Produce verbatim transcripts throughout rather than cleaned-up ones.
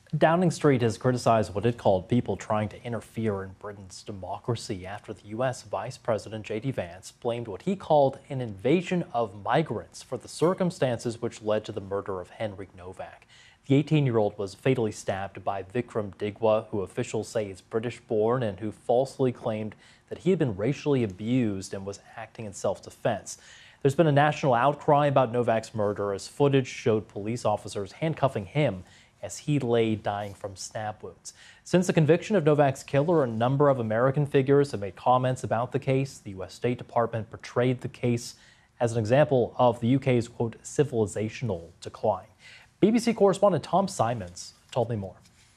Downing Street has criticized what it called people trying to interfere in Britain's democracy after the U S Vice President J D Vance blamed what he called an invasion of migrants for the circumstances which led to the murder of Henry Novak. The eighteen-year-old was fatally stabbed by Vikram Digwa, who officials say is British-born and who falsely claimed that he had been racially abused and was acting in self-defense. There's been a national outcry about Novak's murder as footage showed police officers handcuffing him as he lay dying from stab wounds. Since the conviction of Novak's killer, a number of American figures have made comments about the case. The U S State Department portrayed the case as an example of the U K's, quote, civilizational decline. B B C correspondent Tom Simons told me more.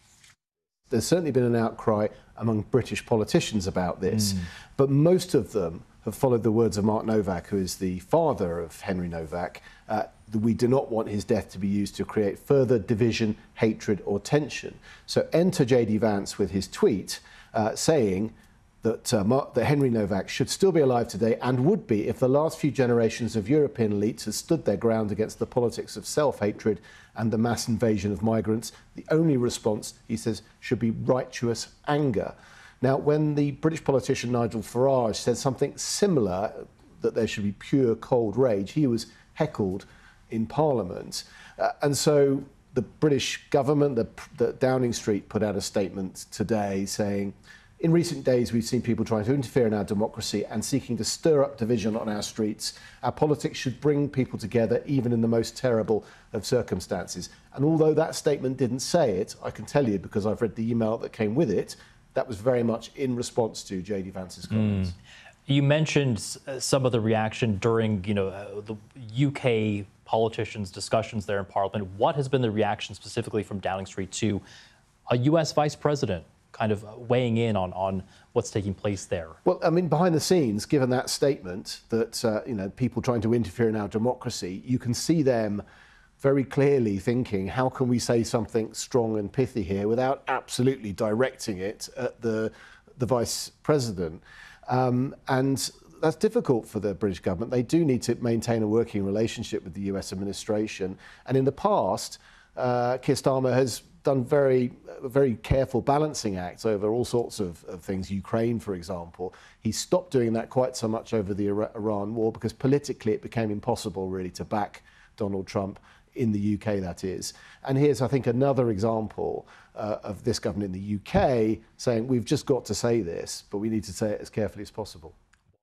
There's certainly been an outcry among British politicians about this, mm. but most of them have followed the words of Mark Novak, who is the father of Henry Novak, uh, that we do not want his death to be used to create further division, hatred or tension. So enter J D Vance with his tweet uh, saying that, uh, Mark, that Henry Novak should still be alive today and would be if the last few generations of European elites had stood their ground against the politics of self-hatred and the mass invasion of migrants. The only response, he says, should be righteous anger. Now, when the British politician Nigel Farage said something similar, that there should be pure cold rage, he was heckled in Parliament. Uh, and so the British government, the, the Downing Street, put out a statement today saying, in recent days, we've seen people trying to interfere in our democracy and seeking to stir up division on our streets. Our politics should bring people together, even in the most terrible of circumstances. And although that statement didn't say it, I can tell you, because I've read the email that came with it, that was very much in response to J D Vance's comments. Mm. You mentioned some of the reaction during, you know, uh, the U K politicians' discussions there in Parliament. What has been the reaction specifically from Downing Street to a U S vice president kind of weighing in on, on what's taking place there? Well, I mean, behind the scenes, given that statement that, uh, you know, people trying to interfere in our democracy, you can see them very clearly thinking, how can we say something strong and pithy here without absolutely directing it at the, the vice president? Um, and that's difficult for the British government. They do need to maintain a working relationship with the U S administration. And in the past, uh, Keir Starmer has done very, very careful balancing acts over all sorts of, of things. Ukraine, for example. He stopped doing that quite so much over the Iran war because politically it became impossible really to back Donald Trump in the U K, that is. And here's, I think, another example uh, of this government in the U K saying, we've just got to say this, but we need to say it as carefully as possible.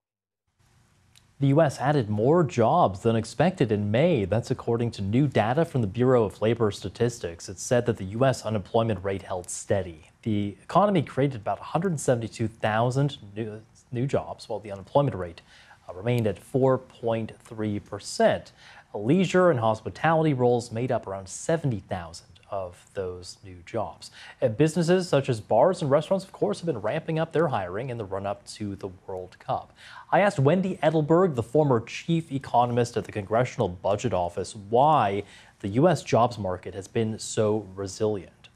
The U S added more jobs than expected in May. That's according to new data from the Bureau of Labor Statistics. It said that the U S unemployment rate held steady. The economy created about one hundred seventy-two thousand new, new jobs, while the unemployment rate uh, remained at four point three percent. Leisure and hospitality roles made up around seventy thousand of those new jobs. And businesses such as bars and restaurants, of course, have been ramping up their hiring in the run-up to the World Cup. I asked Wendy Edelberg, the former chief economist at the Congressional Budget Office, why the U S jobs market has been so resilient.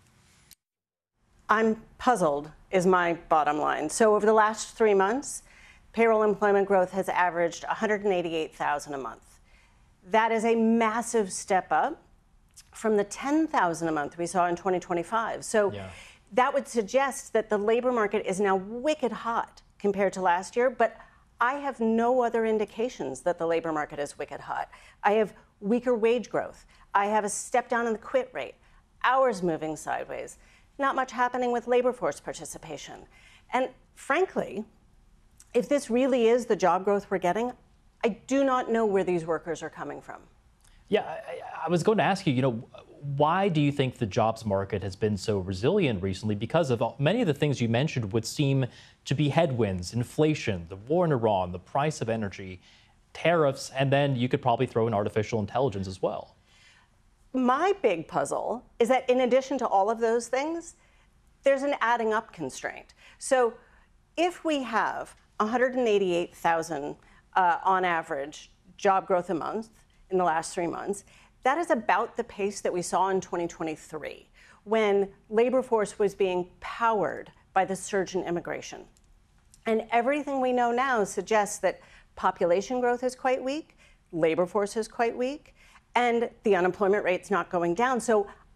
I'm puzzled, is my bottom line. So over the last three months, payroll employment growth has averaged one hundred eighty-eight thousand a month. That is a massive step up from the ten thousand a month we saw in twenty twenty-five. So yeah. That would suggest that the labor market is now wicked hot compared to last year, but I have no other indications that the labor market is wicked hot. I have weaker wage growth. I have a step down in the quit rate, hours moving sideways, not much happening with labor force participation. And frankly, if this really is the job growth we're getting, I do not know where these workers are coming from. Yeah, I, I was going to ask you, you know, why do you think the jobs market has been so resilient recently? Because of all, many of the things you mentioned would seem to be headwinds: inflation, the war in Iran, the price of energy, tariffs, and then you could probably throw in artificial intelligence as well. My big puzzle is that in addition to all of those things, there's an adding up constraint. So if we have one hundred eighty-eight thousand uh, on average job growth a month in the last three months, that is about the pace that we saw in twenty twenty-three, when labor force was being powered by the surge in immigration. And everything we know now suggests that population growth is quite weak, labor force is quite weak, and the unemployment rate's not going down. So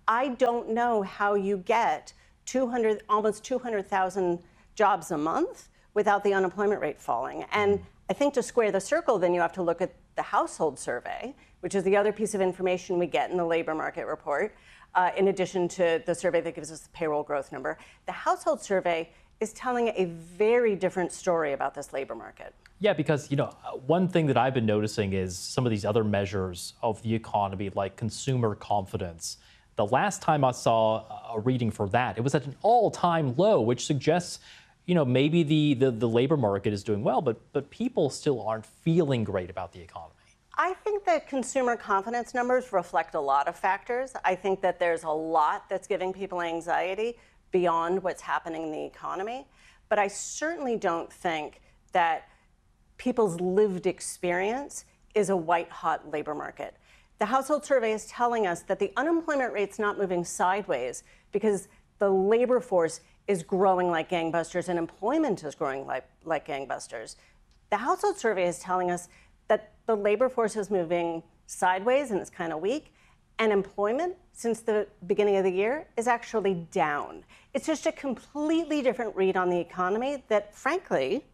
I don't know how you get two hundred, almost two hundred thousand jobs a month without the unemployment rate falling. And I think to square the circle, then you have to look at the household survey, which is the other piece of information we get in the labor market report, uh, in addition to the survey that gives us the payroll growth number. The household survey is telling a very different story about this labor market. Yeah, because, you know, one thing that I've been noticing is some of these other measures of the economy, like consumer confidence. The last time I saw a reading for that, it was at an all-time low, which suggests, you know, maybe the, the, the labor market is doing well, but, but people still aren't feeling great about the economy. I think that consumer confidence numbers reflect a lot of factors. I think that there's a lot that's giving people anxiety beyond what's happening in the economy. But I certainly don't think that people's lived experience is a white-hot labor market. The household survey is telling us that the unemployment rate's not moving sideways because the labor force is growing like gangbusters and employment is growing like, like gangbusters. The household survey is telling us that the labor force is moving sideways and it's kind of weak, and employment since the beginning of the year is actually down. It's just a completely different read on the economy that, frankly,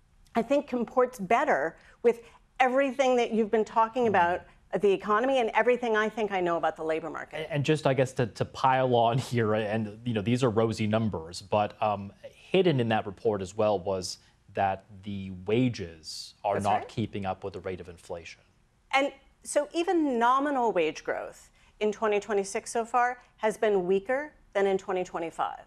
I think comports better with everything that you've been talking about the economy and everything I think I know about the labor market. And just, I guess, to, to pile on here, and, you know, these are rosy numbers, but um, hidden in that report as well was that the wages are That's not right. keeping up with the rate of inflation. And so even nominal wage growth in twenty twenty-six so far has been weaker than in twenty twenty-five.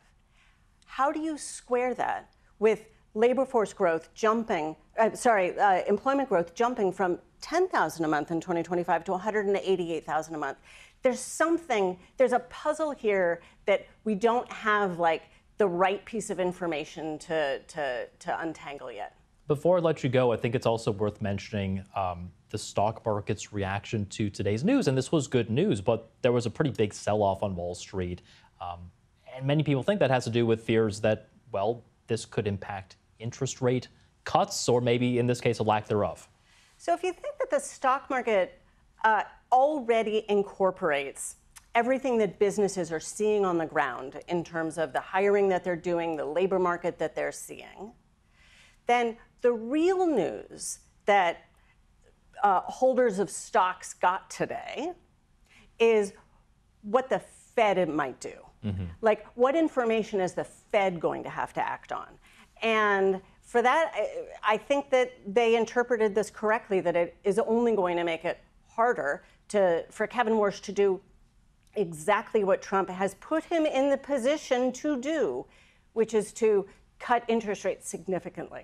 How do you square that with labor force growth jumping, uh, sorry, uh, employment growth jumping from ten thousand a month in twenty twenty-five to one hundred eighty-eight thousand a month? There's something, there's a puzzle here that we don't have like the right piece of information to, to, to untangle yet. Before I let you go, I think it's also worth mentioning um, the stock market's reaction to today's news. And this was good news, but there was a pretty big sell-off on Wall Street. Um, and many people think that has to do with fears that, well, this could impact interest rate cuts, or maybe in this case, a lack thereof. So if you think that the stock market uh, already incorporates everything that businesses are seeing on the ground in terms of the hiring that they're doing, the labor market that they're seeing, then the real news that uh, holders of stocks got today is what the Fed might do. Mm-hmm. Like, what information is the Fed going to have to act on? And for that, I think that they interpreted this correctly, that it is only going to make it harder to, for Kevin Warsh to do exactly what Trump has put him in the position to do, which is to cut interest rates significantly.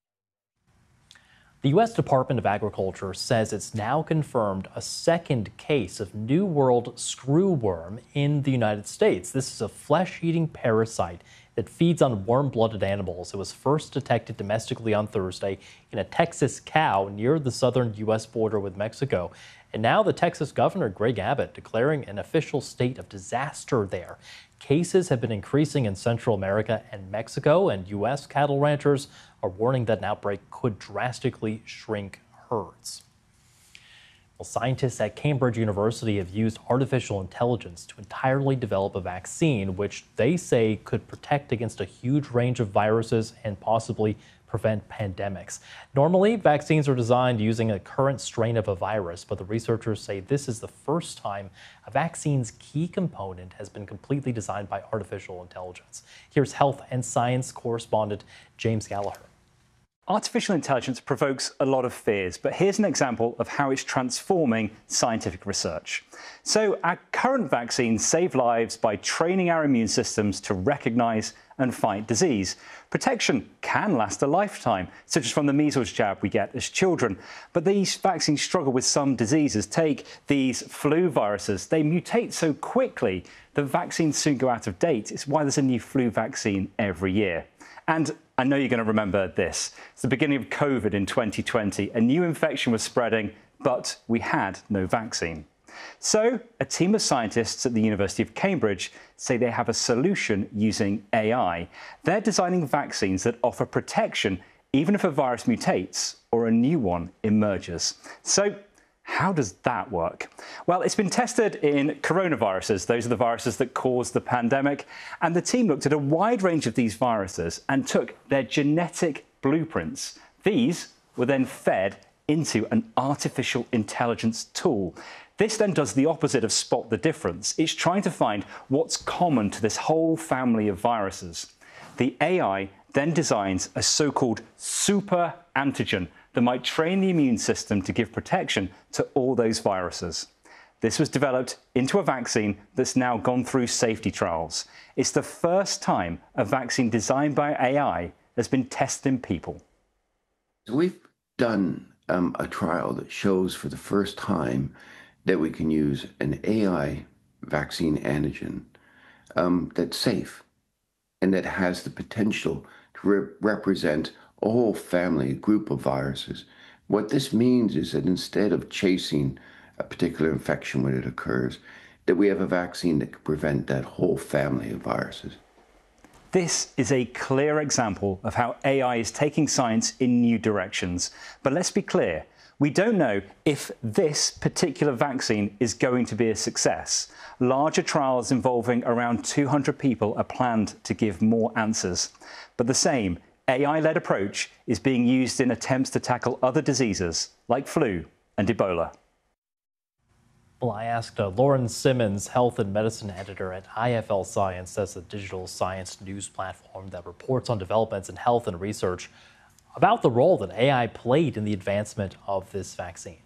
The U S Department of Agriculture says it's now confirmed a second case of New World screwworm in the United States. This is a flesh-eating parasite that feeds on warm-blooded animals. It was first detected domestically on Thursday in a Texas cow near the southern U S border with Mexico. And now the Texas governor, Greg Abbott, declaring an official state of disaster there. Cases have been increasing in Central America and Mexico, and U S cattle ranchers are warning that an outbreak could drastically shrink herds. Well, scientists at Cambridge University have used artificial intelligence to entirely develop a vaccine, which they say could protect against a huge range of viruses and possibly prevent pandemics. Normally, vaccines are designed using a current strain of a virus, but the researchers say this is the first time a vaccine's key component has been completely designed by artificial intelligence. Here's health and science correspondent James Gallagher. Artificial intelligence provokes a lot of fears, but here's an example of how it's transforming scientific research. So our current vaccines save lives by training our immune systems to recognize and fight disease. Protection can last a lifetime, such as from the measles jab we get as children. But these vaccines struggle with some diseases. Take these flu viruses. They mutate so quickly that vaccines soon go out of date. It's why there's a new flu vaccine every year. And I know you're going to remember this. It's the beginning of COVID in twenty twenty. A new infection was spreading, but we had no vaccine. So a team of scientists at the University of Cambridge say they have a solution using A I. They're designing vaccines that offer protection even if a virus mutates or a new one emerges. So How does that work? Well, it's been tested in coronaviruses. Those are the viruses that caused the pandemic. And the team looked at a wide range of these viruses and took their genetic blueprints. These were then fed into an artificial intelligence tool. This then does the opposite of spot the difference. It's trying to find what's common to this whole family of viruses. The A I then designs a so-called super antigen that might train the immune system to give protection to all those viruses. This was developed into a vaccine that's now gone through safety trials. It's the first time a vaccine designed by A I has been tested in people. We've done um, a trial that shows for the first time that we can use an A I vaccine antigen um, that's safe and that has the potential to re represent a whole family, a group of viruses. What this means is that instead of chasing a particular infection when it occurs, that we have a vaccine that can prevent that whole family of viruses. This is a clear example of how A I is taking science in new directions. But let's be clear, we don't know if this particular vaccine is going to be a success. Larger trials involving around two hundred people are planned to give more answers. But the same A I-led approach is being used in attempts to tackle other diseases like flu and Ebola. Well, I asked uh, Lauren Simmons, health and medicine editor at I F L Science, that's a digital science news platform that reports on developments in health and research, about the role that A I played in the advancement of this vaccine.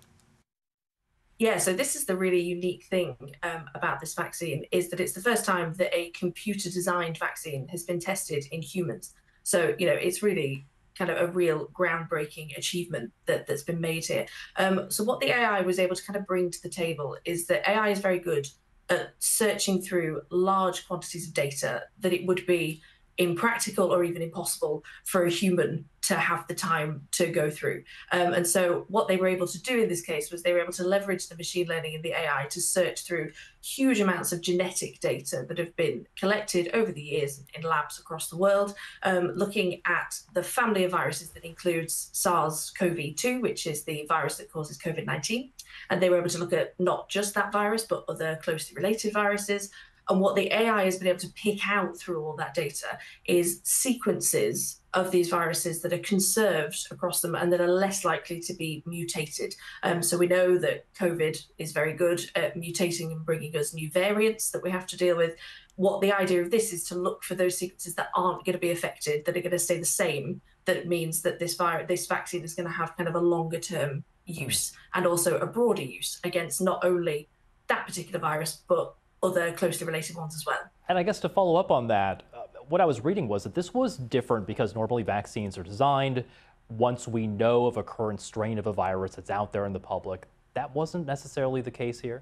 Yeah, so this is the really unique thing um, about this vaccine, is that it's the first time that a computer-designed vaccine has been tested in humans. So, you know, it's really kind of a real groundbreaking achievement that, that's been made here. Um, so what the A I was able to kind of bring to the table is that A I is very good at searching through large quantities of data that it would be impractical or even impossible for a human to have the time to go through. Um, and so what they were able to do in this case was they were able to leverage the machine learning and the A I to search through huge amounts of genetic data that have been collected over the years in labs across the world, um, looking at the family of viruses that includes SARS CoV two, which is the virus that causes COVID nineteen. And they were able to look at not just that virus, but other closely related viruses. And what the A I has been able to pick out through all that data is sequences of these viruses that are conserved across them and that are less likely to be mutated. Um, so we know that COVID is very good at mutating and bringing us new variants that we have to deal with. What the idea of this is to look for those sequences that aren't going to be affected, that are going to stay the same. That means that this virus, this vaccine is going to have kind of a longer term use and also a broader use against not only that particular virus, but other closely related ones as well. And I guess to follow up on that, uh, what I was reading was that this was different because normally vaccines are designed once we know of a current strain of a virus that's out there in the public. That wasn't necessarily the case here.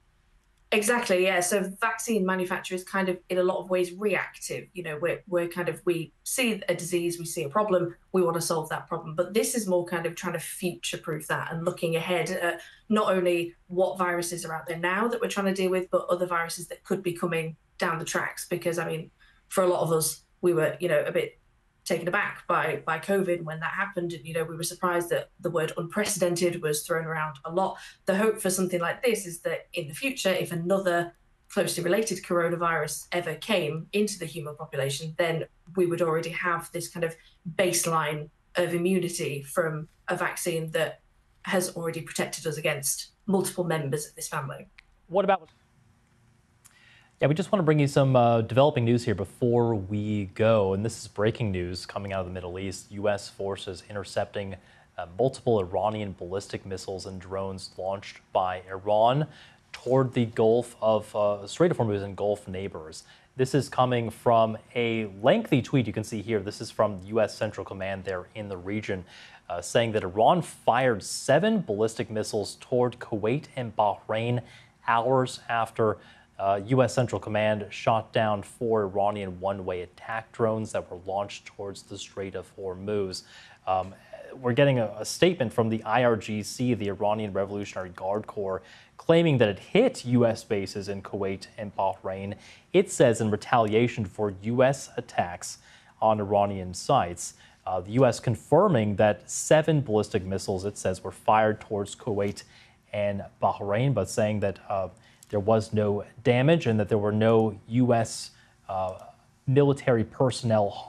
Exactly, yeah. So vaccine manufacturers kind of, in a lot of ways, reactive. You know, we're, we're kind of, we see a disease, we see a problem, we want to solve that problem. But this is more kind of trying to future-proof that and looking ahead at not only what viruses are out there now that we're trying to deal with, but other viruses that could be coming down the tracks. Because, I mean, for a lot of us, we were, you know, a bit taken aback by by COVID when that happened. And, you know, we were surprised that the word unprecedented was thrown around a lot. The hope for something like this is that in the future, if another closely related coronavirus ever came into the human population, then we would already have this kind of baseline of immunity from a vaccine that has already protected us against multiple members of this family. What about... Yeah, we just want to bring you some uh, developing news here before we go. And this is breaking news coming out of the Middle East. U S forces intercepting uh, multiple Iranian ballistic missiles and drones launched by Iran toward the Gulf of uh, Strait of Hormuz and Gulf neighbors. This is coming from a lengthy tweet you can see here. This is from U S Central Command there in the region, uh, saying that Iran fired seven ballistic missiles toward Kuwait and Bahrain hours after Uh, U S Central Command shot down four Iranian one-way attack drones that were launched towards the Strait of Hormuz. Um, we're getting a, a statement from the I R G C, the Iranian Revolutionary Guard Corps, claiming that it hit U S bases in Kuwait and Bahrain. It says in retaliation for U S attacks on Iranian sites. Uh, the U S confirming that seven ballistic missiles, it says, were fired towards Kuwait and Bahrain, but saying that uh, there was no damage and that there were no U S uh, military personnel